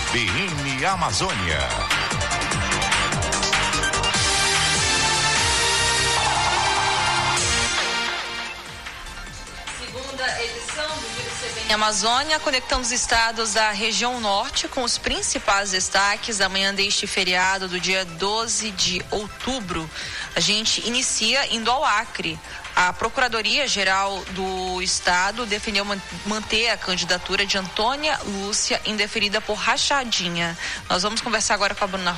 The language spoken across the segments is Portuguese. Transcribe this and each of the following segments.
CBN Amazônia. Segunda edição do Giro CBN Amazônia, conectando os estados da região norte com os principais destaques da manhã deste feriado do dia 12 de outubro. A gente inicia indo ao Acre. A Procuradoria-Geral do Estado definiu manter a candidatura de Antônia Lúcia indeferida por rachadinha. Nós vamos conversar agora com a Bruna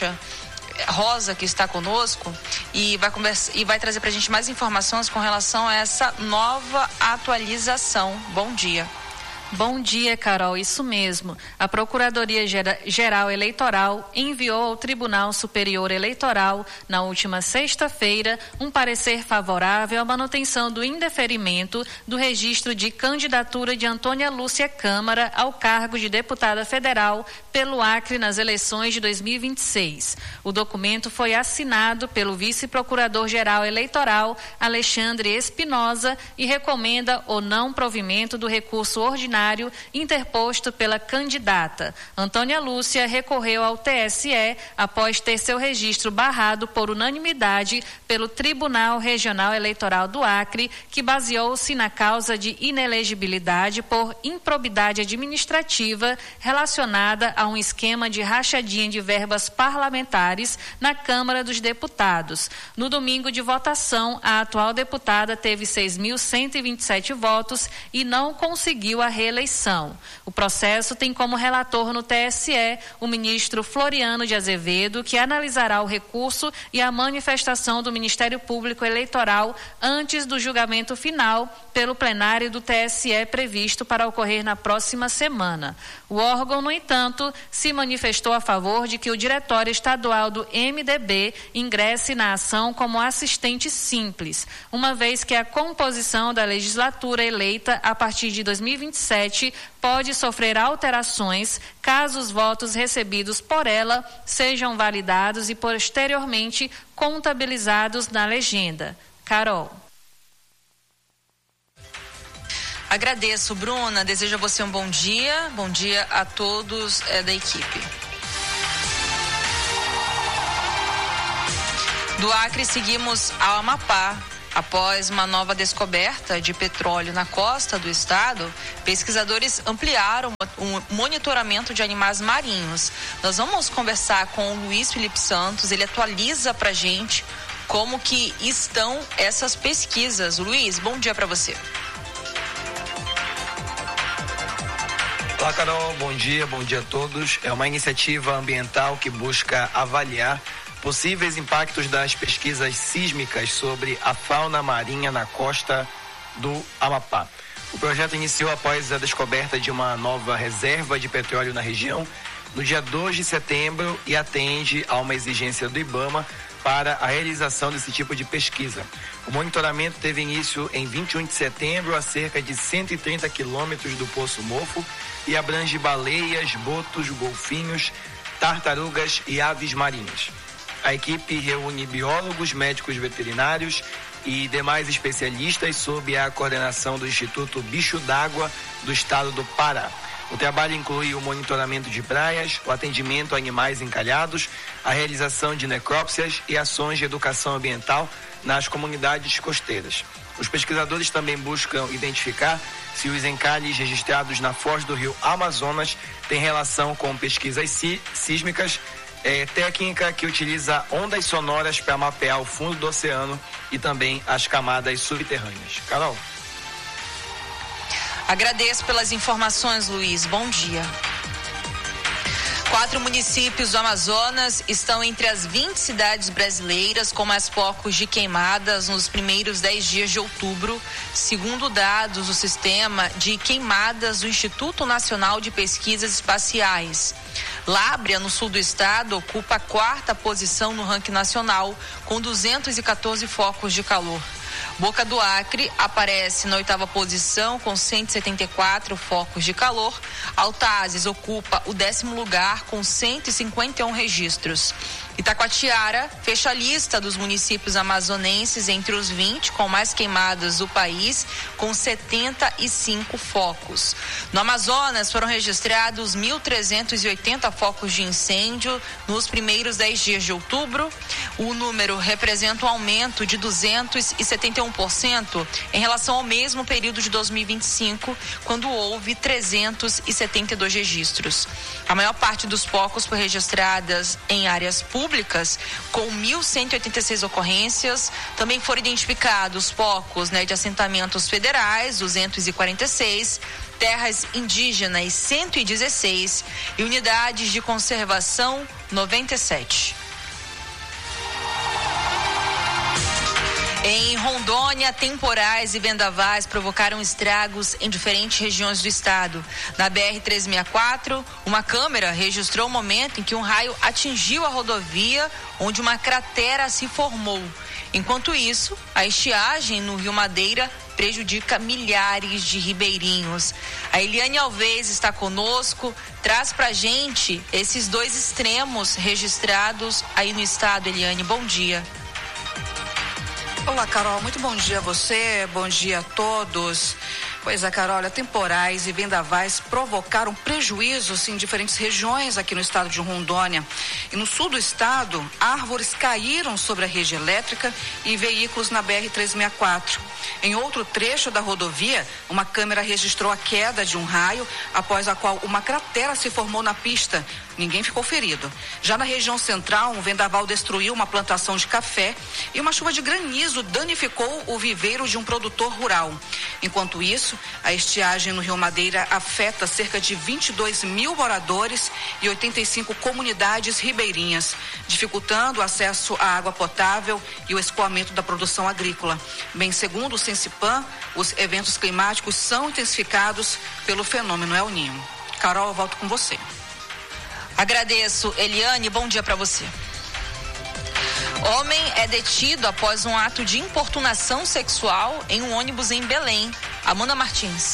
Rosa, que está conosco, e vai trazer para a gente mais informações com relação a essa nova atualização. Bom dia. Bom dia, Carol. Isso mesmo. A Procuradoria-Geral Eleitoral enviou ao Tribunal Superior Eleitoral, na última sexta-feira, um parecer favorável à manutenção do indeferimento do registro de candidatura de Antônia Lúcia Câmara ao cargo de deputada federal pelo Acre nas eleições de 2026. O documento foi assinado pelo vice-procurador-geral eleitoral, Alexandre Espinosa, e recomenda o não provimento do recurso ordinário interposto pela candidata. Antônia Lúcia recorreu ao TSE após ter seu registro barrado por unanimidade pelo Tribunal Regional Eleitoral do Acre, que baseou-se na causa de inelegibilidade por improbidade administrativa relacionada a um esquema de rachadinha de verbas parlamentares na Câmara dos Deputados. No domingo de votação, a atual deputada teve 6.127 votos e não conseguiu a reeleição. O processo tem como relator no TSE o ministro Floriano de Azevedo, que analisará o recurso e a manifestação do Ministério Público Eleitoral antes do julgamento final pelo plenário do TSE previsto para ocorrer na próxima semana. O órgão, no entanto, se manifestou a favor de que o Diretório Estadual do MDB ingresse na ação como assistente simples, uma vez que a composição da legislatura eleita a partir de 2027 pode sofrer alterações caso os votos recebidos por ela sejam validados e posteriormente contabilizados na legenda. Carol. Agradeço, Bruna. Desejo a você um bom dia. Bom dia a todos da equipe. Do Acre, seguimos ao Amapá. Após uma nova descoberta de petróleo na costa do estado, pesquisadores ampliaram o monitoramento de animais marinhos. Nós vamos conversar com o Luiz Felipe Santos, ele atualiza pra gente como que estão essas pesquisas. Luiz, bom dia para você. Olá, Carol, bom dia a todos. É uma iniciativa ambiental que busca avaliar possíveis impactos das pesquisas sísmicas sobre a fauna marinha na costa do Amapá. O projeto iniciou após a descoberta de uma nova reserva de petróleo na região no dia 2 de setembro e atende a uma exigência do IBAMA para a realização desse tipo de pesquisa. O monitoramento teve início em 21 de setembro a cerca de 130 quilômetros do Poço Mofo e abrange baleias, botos, golfinhos, tartarugas e aves marinhas. A equipe reúne biólogos, médicos veterinários e demais especialistas sob a coordenação do Instituto Bicho d'Água do Estado do Pará. O trabalho inclui o monitoramento de praias, o atendimento a animais encalhados, a realização de necrópsias e ações de educação ambiental nas comunidades costeiras. Os pesquisadores também buscam identificar se os encalhes registrados na foz do rio Amazonas têm relação com pesquisas sísmicas, técnica que utiliza ondas sonoras para mapear o fundo do oceano e também as camadas subterrâneas. Carol. Agradeço pelas informações, Luiz. Bom dia. 4 municípios do Amazonas estão entre as 20 cidades brasileiras com mais focos de queimadas nos primeiros 10 dias de outubro, segundo dados do Sistema de Queimadas do Instituto Nacional de Pesquisas Espaciais. Lábrea, no sul do estado, ocupa a 4ª posição no ranking nacional, com 214 focos de calor. Boca do Acre aparece na 8ª posição com 174 focos de calor. Altazes ocupa o 10º lugar com 151 registros. Itacoatiara fecha a lista dos municípios amazonenses entre os 20 com mais queimadas do país, com 75 focos. No Amazonas foram registrados 1.380 focos de incêndio nos primeiros 10 dias de outubro. O número representa um aumento de 271% em relação ao mesmo período de 2025, quando houve 372 registros. A maior parte dos focos foi registradas em áreas públicas, com 1.186 ocorrências. Também foram identificados focos de assentamentos federais, 246, terras indígenas, 116 e unidades de conservação, 97. Em Rondônia, temporais e vendavais provocaram estragos em diferentes regiões do estado. Na BR-364, uma câmera registrou o momento em que um raio atingiu a rodovia, onde uma cratera se formou. Enquanto isso, a estiagem no Rio Madeira prejudica milhares de ribeirinhos. A Eliane Alves está conosco, traz pra gente esses dois extremos registrados aí no estado. Eliane, bom dia. Olá, Carol, muito bom dia a você, bom dia a todos. Pois é, Carol, temporais e vendavais provocaram prejuízos em diferentes regiões aqui no estado de Rondônia. E no sul do estado, árvores caíram sobre a rede elétrica e veículos na BR-364. Em outro trecho da rodovia, uma câmera registrou a queda de um raio, após a qual uma cratera se formou na pista. Ninguém ficou ferido. Já na região central, um vendaval destruiu uma plantação de café e uma chuva de granizo danificou o viveiro de um produtor rural. Enquanto isso, a estiagem no Rio Madeira afeta cerca de 22 mil moradores e 85 comunidades ribeirinhas, dificultando o acesso à água potável e o escoamento da produção agrícola. Bem, segundo o Sensipan, os eventos climáticos são intensificados pelo fenômeno El Niño. Carol, eu volto com você. Agradeço, Eliane, bom dia para você. Homem é detido após um ato de importunação sexual em um ônibus em Belém. Amanda Martins.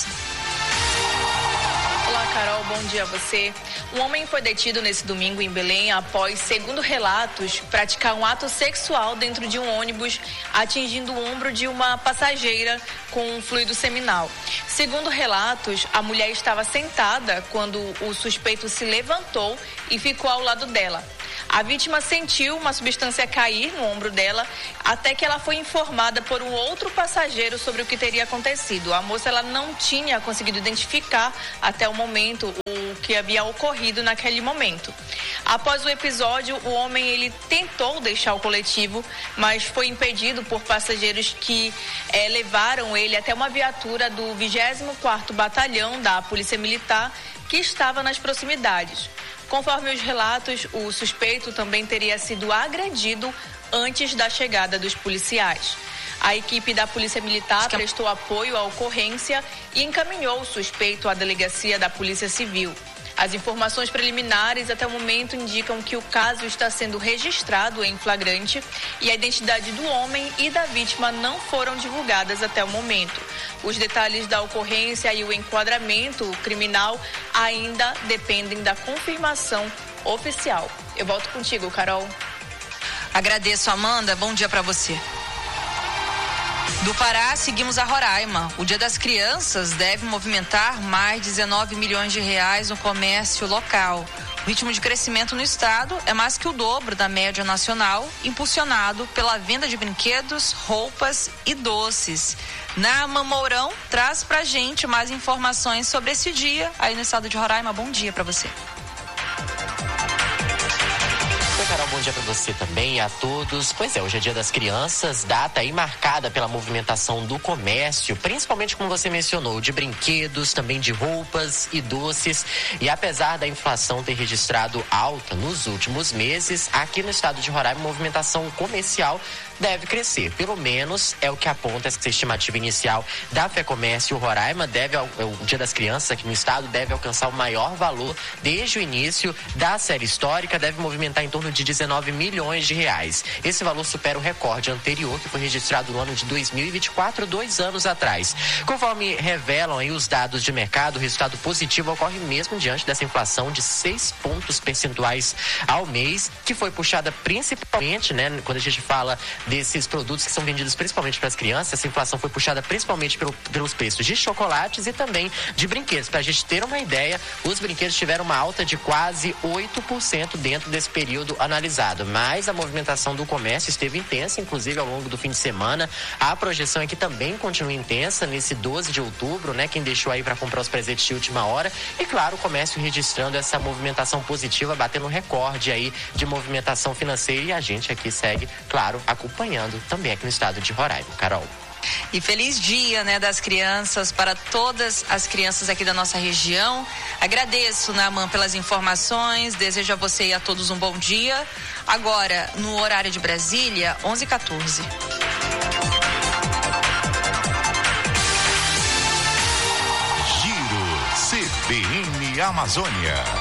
Olá, Carol, bom dia a você. Um homem foi detido nesse domingo em Belém após, segundo relatos, praticar um ato sexual dentro de um ônibus, atingindo o ombro de uma passageira com fluido seminal. Segundo relatos, a mulher estava sentada quando o suspeito se levantou e ficou ao lado dela. A vítima sentiu uma substância cair no ombro dela, até que ela foi informada por um outro passageiro sobre o que teria acontecido. A moça ela não tinha conseguido identificar até o momento o que havia ocorrido naquele momento. Após o episódio, o homem ele tentou deixar o coletivo, mas foi impedido por passageiros que levaram ele até uma viatura do 24º Batalhão da Polícia Militar, que estava nas proximidades. Conforme os relatos, o suspeito também teria sido agredido antes da chegada dos policiais. A equipe da Polícia Militar prestou apoio à ocorrência e encaminhou o suspeito à delegacia da Polícia Civil. As informações preliminares até o momento indicam que o caso está sendo registrado em flagrante e a identidade do homem e da vítima não foram divulgadas até o momento. Os detalhes da ocorrência e o enquadramento criminal ainda dependem da confirmação oficial. Eu volto contigo, Carol. Agradeço, Amanda. Bom dia para você. Do Pará, seguimos a Roraima. O Dia das Crianças deve movimentar mais de 19 milhões de reais no comércio local. O ritmo de crescimento no estado é mais que o dobro da média nacional, impulsionado pela venda de brinquedos, roupas e doces. Nama Mourão traz pra gente mais informações sobre esse dia aí no estado de Roraima. Bom dia para você. Carol, bom dia para você também e a todos. Pois é, hoje é Dia das Crianças, data aí marcada pela movimentação do comércio, principalmente como você mencionou, de brinquedos, também de roupas e doces. E apesar da inflação ter registrado alta nos últimos meses, aqui no estado de Roraima, a movimentação comercial deve crescer. Pelo menos é o que aponta essa estimativa inicial da FEComércio. O Roraima o Dia das Crianças aqui no estado deve alcançar o maior valor desde o início da série histórica, deve movimentar em torno torno de 19 milhões de reais. Esse valor supera o recorde anterior, que foi registrado no ano de 2024, 2 anos atrás. Conforme revelam aí os dados de mercado, o resultado positivo ocorre mesmo diante dessa inflação de 6 pontos percentuais ao mês, que foi puxada principalmente, né, quando a gente fala desses produtos que são vendidos principalmente para as crianças, essa inflação foi puxada principalmente pelos preços de chocolates e também de brinquedos. Para a gente ter uma ideia, os brinquedos tiveram uma alta de quase 8% dentro desse período analisado, mas a movimentação do comércio esteve intensa, inclusive ao longo do fim de semana. A projeção é que também continue intensa nesse 12 de outubro, né? Quem deixou aí para comprar os presentes de última hora, e claro, o comércio registrando essa movimentação positiva, batendo um recorde aí de movimentação financeira, e a gente aqui segue, claro, acompanhando também aqui no estado de Roraima. Carol. E feliz dia, né, das crianças para todas as crianças aqui da nossa região. Agradeço, Naamã, pelas informações. Desejo a você e a todos um bom dia. Agora, no horário de Brasília, 11h14. Giro CBN Amazônia.